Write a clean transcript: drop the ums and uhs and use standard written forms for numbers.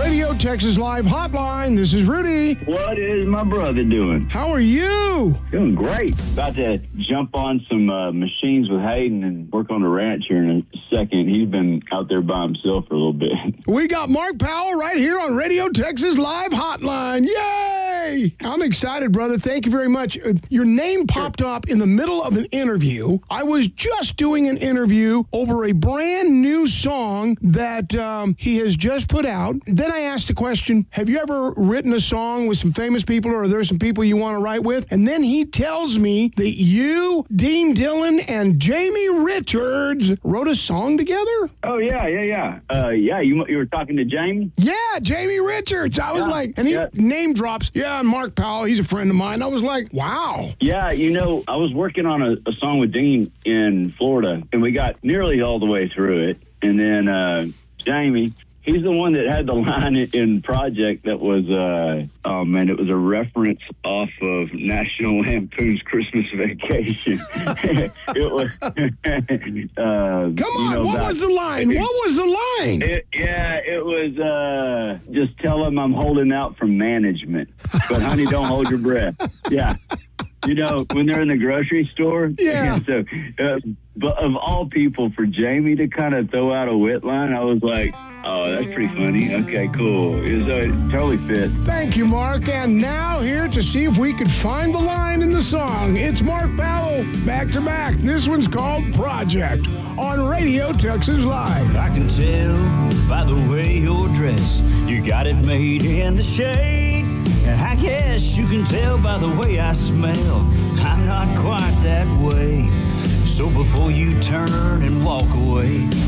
Radio Texas Live Hotline. This is Rudy. What is my brother doing? How are you? Doing great. About to jump on some machines with Hayden and work on the ranch here in a second. He's been out there by himself for a little bit. We got Mark Powell right here on Radio Texas Live Hotline. Yay! I'm excited, brother. Thank you very much. Your name popped up in the middle of an interview. I was just doing an interview over a brand new song that he has just put out. Then I asked the question, have you ever written a song with some famous people, or are there some people you want to write with? And then he tells me that you, Dean Dillon, and Jamie Richards wrote a song together? Oh, yeah. You were talking to Jamie? Yeah, Jamie Richards. I was like, and he name drops, and Mark Powell, he's a friend of mine. I was like, wow. Yeah, I was working on a song with Dean in Florida, and we got nearly all the way through it. And then Jamie, he's the one that had the line in Project that was, it was a reference off of National Lampoon's Christmas Vacation. It was, come on, what was the line? What was the line? It was, just tell him I'm holding out from management. But, honey, don't hold your breath. Yeah. When they're in the grocery store. Yeah. So, but of all people, for Jamie to kind of throw out a wit line, I was like, oh, that's pretty funny. Okay, cool. It totally fit. Thank you, Mark. And now here to see if we could find the line in the song. It's Mark Powell, back to back. This one's called Project on Radio Texas Live. I can tell by the way you're dressed, you got it made in the shade. And I guess you can tell by the way I smell, I'm not quite that way. So before you turn and walk away,